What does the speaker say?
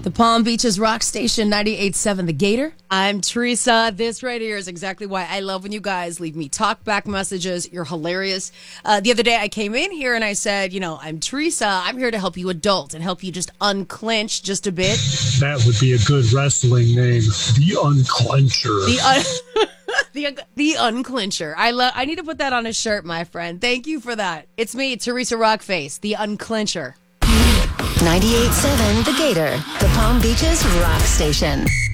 The Palm Beaches Rock Station 98.7 The Gator. I'm Teresa. This right here is exactly why I love when you guys leave me talk back messages. You're hilarious. The other day I came in here and I said, I'm Teresa. I'm here to help you adult and help you just unclench just a bit. That would be a good wrestling name. The Unclencher. The Unclencher. I need to put that on a shirt, my friend. Thank you for that. It's me, Teresa Rockface, the Unclencher. 98.7 The Gator, the Palm Beaches Rock Station.